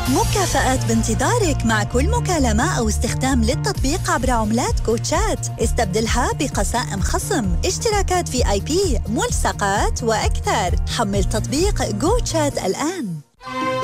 مكافآت بانتظارك مع كل مكالمة أو استخدام للتطبيق عبر عملات كوتشات. استبدلها بقسائم خصم، اشتراكات VIP، ملصقات وأكثر. حمل تطبيق GoChat الآن.